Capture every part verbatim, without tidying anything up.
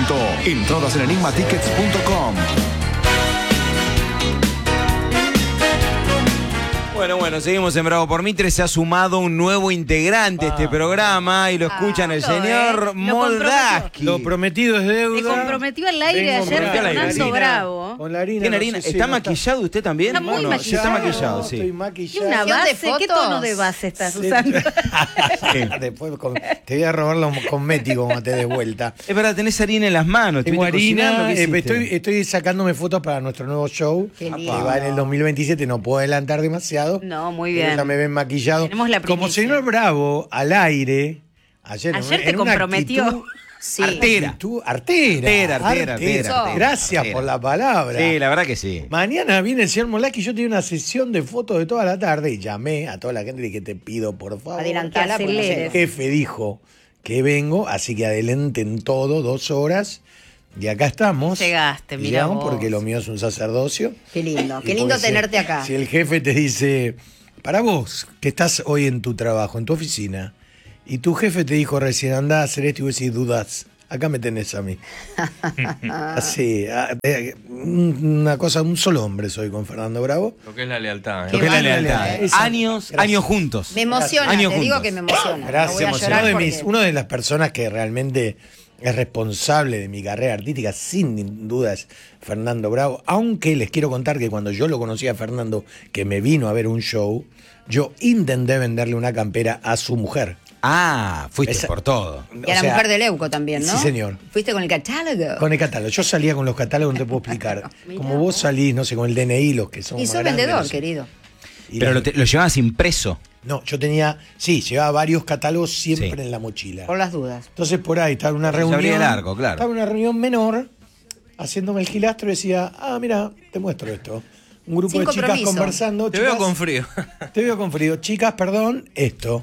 evento. Entradas en enigma tickets punto com. Bueno, bueno, seguimos en Bravo por Mitre. Se ha sumado un nuevo integrante a este programa y lo escuchan Ah, el lo, señor eh. Lo Moldaski. Lo prometido es deuda. Se comprometió al aire Vengo ayer con la Fernando harina, Bravo. Con la harina. ¿Tiene no harina? sé si ¿Está no maquillado usted también? Está muy No, maquillado. Está maquillado, No, sí. Estoy ¿Y maquillado. una ¿Sesión de base? ¿Qué fotos? tono de base estás Sí. usando? Después con- te voy a robar los cosméticos cuando te des vuelta. Es verdad, tenés harina en las manos. Tengo estuviste cocinando, harina, ¿qué eh, hiciste? estoy, estoy sacándome fotos para nuestro nuevo show. Qué Que lindo. va en el dos mil veintisiete, no puedo adelantar demasiado. No, muy pero bien. Ya me ven maquillado. Tenemos la Como primicia. señor Bravo, al aire, ayer, en Ayer una- te en una comprometió. actitud- Sí. Artera. actitud- artera. Artera, artera, artera, artera. Gracias Artera. por la palabra. Sí, la verdad que sí. Mañana viene el señor Moldaski y yo tenía una sesión de fotos de toda la tarde y llamé a toda la gente y dije, te pido por favor. Adelantala, porque no aceleres. sé. El jefe dijo que vengo, así que adelanten todo, dos horas. Y acá estamos. Llegaste, Y mirá llegamos vos. porque lo mío es un sacerdocio. Qué lindo, Y qué lindo porque si- tenerte acá. Si el jefe te dice, para vos, que estás hoy en tu trabajo, en tu oficina, y tu jefe te dijo recién, andá a hacer esto y vos decís, dudas. Acá me tenés a mí. Así, ah, eh, una cosa, un solo hombre soy con Fernando Bravo. Lo que es la lealtad. ¿eh? Lo que es la bárbaro, lealtad. eh. Esa- Años, Gracias. años juntos. Me emociona, Años te digo juntos. que me emociona. Gracias, No voy a emocionado. llorar Uno de, porque- mis, una de las personas que realmente es responsable de mi carrera artística, sin duda, es Fernando Bravo. Aunque les quiero contar que cuando yo lo conocí a Fernando, que me vino a ver un show, yo intenté venderle una campera a su mujer. Ah, fuiste Esa- por todo. Y a la O sea, mujer de Leuco también, ¿no? Sí, señor. Fuiste con el catálogo. Con el catálogo. Yo salía con los catálogos, no te puedo explicar. Como vos salís, no sé, con el D N I, los que son Y más sos grandes, vendedor, no sé. querido. Y Pero la- lo, te- lo llevabas impreso. No, yo tenía, sí, llevaba varios catálogos siempre Sí. en la mochila. Por las dudas. Entonces por ahí estaba en una Se reunión. abría el arco, claro. Estaba en una reunión menor, haciéndome el gilastro y decía, ah, mira, te muestro esto. Un grupo Sin de chicas compromiso. conversando. Te chicas, veo con frío. Te veo con frío. Chicas, perdón, esto.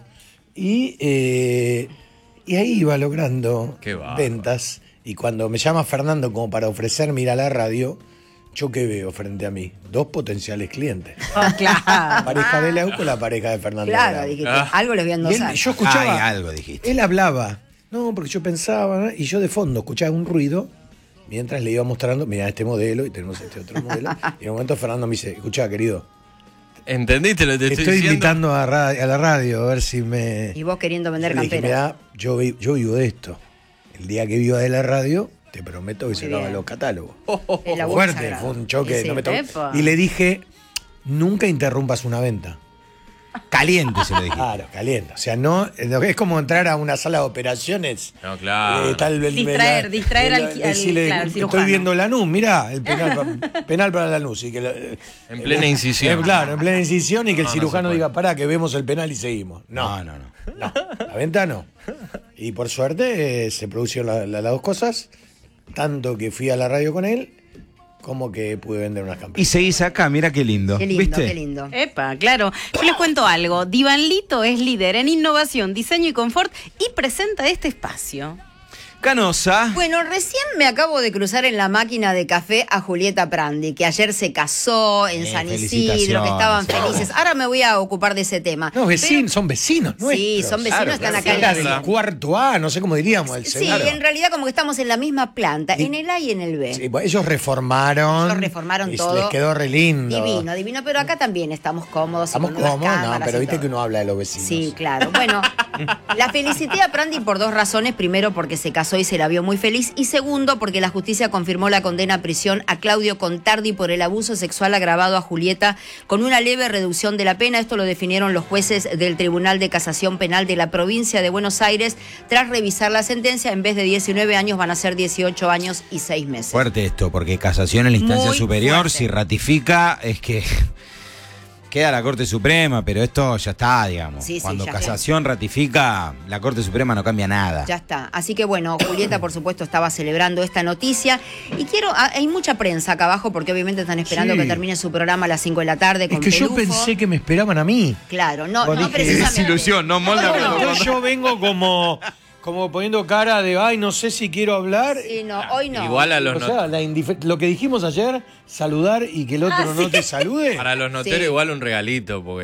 Y, eh, y ahí iba logrando Qué bárbaro. ventas. Y cuando me llama Fernando como para ofrecerme ir a la radio, ¿yo qué veo frente a mí? Dos potenciales clientes. Ah, La claro. pareja de Leuco y la pareja de Fernando. Claro, Bravo. dijiste, Ah. algo les voy a Y él- endosar. yo escuchaba. Ay, algo dijiste. Él hablaba. No, porque yo pensaba, ¿no? Y yo de fondo escuchaba un ruido mientras le iba mostrando, mira este modelo y tenemos este otro modelo. Y en un momento Fernando me dice, escuchá, querido, ¿Entendiste lo que te te estoy, estoy diciendo? invitando a, ra- a la radio a ver si me... Y vos queriendo vender Yo le dije, camperas. mirá, yo, vi- yo vivo de esto. El día que viva de la radio, te prometo que se bien. acaban los catálogos. El laburo Fuerte, sagrado. fue un choque. Y sí. no me to- Epa. y le dije, nunca interrumpas una venta. Caliente se lo dijiste. Claro, caliente. O sea, no, es como entrar a una sala de operaciones. No, claro. Eh, tal vez- Distraer, la- distraer al- la- al- decirle, claro, al estoy cirujano. viendo Lanús, mirá, el penal, pa- penal para Lanús. Y que la- En plena eh, incisión. eh, claro, en plena incisión y que el No, no cirujano se puede. diga, pará, que vemos el penal y seguimos. No, No, no, no. no, la venta no. Y por suerte eh, se produjeron la- la- las dos cosas, tanto que fui a la radio con él, como que pude vender unas Y campanas. seguís acá, mira qué lindo. Qué lindo, ¿Viste? qué lindo. Epa, claro. Yo les cuento algo. Divanlito es líder en innovación, diseño y confort y presenta este espacio. Canosa. Bueno, recién me acabo de cruzar en la máquina de café a Julieta Prandi, que ayer se casó en Eh, San Isidro, felicitaciones. que estaban felices. Ahora me voy a ocupar de ese tema. No, vecinos, son vecinos Sí, nuestros. son vecinos, Claro, están claro. acá en Era la del Claro. cuarto A, no sé cómo diríamos, el Sí, segundo. en realidad como que estamos en la misma planta, en el A y en el B. Sí, pues ellos reformaron. Ellos reformaron y todo. Les quedó re lindo. Divino, divino, pero acá también estamos cómodos. y Estamos con unas cómodos, no, cámaras pero y viste todo. que uno habla de los vecinos. Sí, claro. Bueno, la felicité a Prandi por dos razones. Primero, porque se casó y se la vio muy feliz. Y segundo, porque la justicia confirmó la condena a prisión a Claudio Contardi por el abuso sexual agravado a Julieta con una leve reducción de la pena. Esto lo definieron los jueces del Tribunal de Casación Penal de la provincia de Buenos Aires. Tras revisar la sentencia, en vez de diecinueve años van a ser dieciocho años y seis meses. Fuerte esto, porque casación en la instancia Muy superior, fuerte. si ratifica, es que queda la Corte Suprema, pero esto ya está, digamos. Sí, sí, Cuando ya casación ratifica, la Corte Suprema no cambia nada. Ya está. Así que bueno, Julieta, por supuesto, estaba celebrando esta noticia. Y quiero, ah, hay mucha prensa acá abajo porque obviamente están esperando Sí. que termine su programa a las cinco de la tarde con Es que yo Pelufo. pensé que me esperaban a mí. Claro, no, Vos no dije, precisamente. desilusión, no molda, No, pero- no, Entonces yo vengo como, como poniendo cara de, ay, no sé si quiero hablar. Sí, no, hoy no. Igual a los O sea, la indife- lo que dijimos ayer, saludar y que el otro Ah, no sí. te salude. Para los noteros Sí. igual un regalito, porque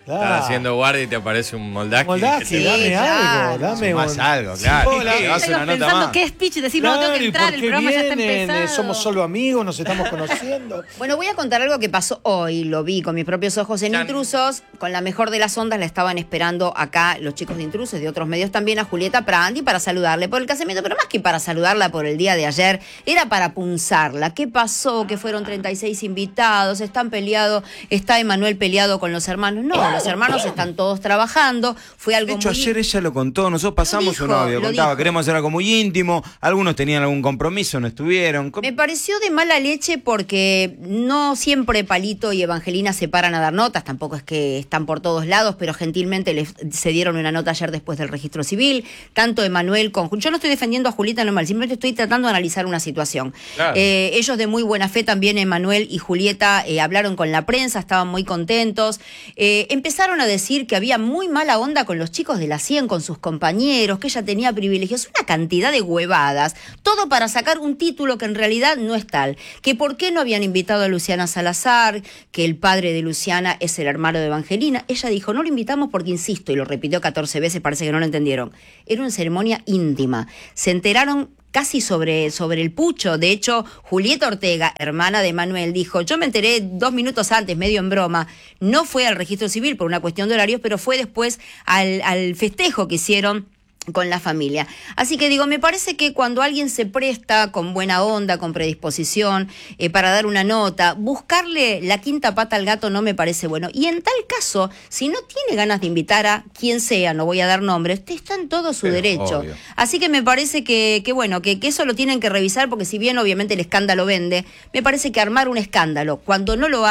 Claro. Estás haciendo guardia y te aparece un moldaje. Moldaje, Sí, dame claro. algo, dame Más un- algo, claro. Hola. Te vas a una Estamos nota pensando más. qué speech, decir, no, tengo Claro, que ¿y entrar, por el qué programa ya está vienen? empezado. Eh, Somos solo amigos, nos estamos conociendo. Bueno, voy a contar algo que pasó hoy, lo vi con mis propios ojos en Chan. Intrusos, con la mejor de las ondas la estaban esperando acá los chicos de Intrusos, de otros medios también, a Julieta Prandi para saludarle por el casamiento, pero más que para saludarla por el día de ayer, era para punzarla. ¿Qué pasó? Que fueron treinta y seis invitados, están peleados, está Emanuel peleado con los hermanos. No, los hermanos están todos trabajando, fue algo De hecho, muy... ayer ella lo contó, nosotros pasamos dijo, un audio, lo contaba, dijo. queremos hacer algo muy íntimo, algunos tenían algún compromiso, no estuvieron. Me pareció de mala leche porque no siempre Palito y Evangelina se paran a dar notas, tampoco es que están por todos lados, pero gentilmente les se dieron una nota ayer después del registro civil, tanto Emanuel con... Yo no estoy defendiendo a Julieta no mal, simplemente estoy tratando de analizar una situación. Claro. Eh, ellos de muy buena fe también, Emanuel y Julieta, eh, hablaron con la prensa, estaban muy contentos, eh, empezaron a decir que había muy mala onda con los chicos de la cien, con sus compañeros, que ella tenía privilegios, una cantidad de huevadas, todo para sacar un título que en realidad no es tal, que por qué no habían invitado a Luciana Salazar, que el padre de Luciana es el hermano de Evangelina. Ella dijo, no lo invitamos porque, insisto, y lo repitió catorce veces, parece que no lo entendieron, era una ceremonia íntima, se enteraron casi sobre, sobre el pucho. De hecho, Julieta Ortega, hermana de Manuel, dijo, yo me enteré dos minutos antes, medio en broma, no fue al registro civil por una cuestión de horarios, pero fue después al, al festejo que hicieron con la familia. Así que digo, me parece que cuando alguien se presta con buena onda, con predisposición, eh, para dar una nota, buscarle la quinta pata al gato no me parece bueno. Y en tal caso, si no tiene ganas de invitar a quien sea, no voy a dar nombres, está en todo su Pero, derecho. obvio. Así que me parece que, que bueno, que, que eso lo tienen que revisar, porque si bien obviamente el escándalo vende, me parece que armar un escándalo cuando no lo